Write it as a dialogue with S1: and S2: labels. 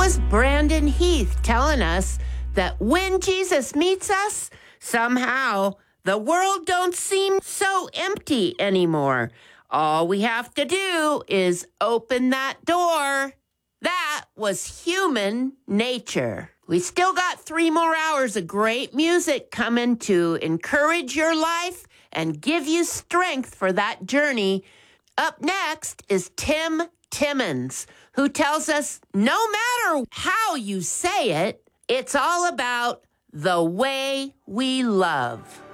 S1: was Brandon Heath telling us that when Jesus meets us, somehow the world don't seem so empty anymore. All we have to do is open that door. That was Human Nature. We still got 3 more hours of great music coming to encourage your life and give you strength for that journey. Up next is Tim Timmons, who tells us no matter how you say it, it's all about the way we love.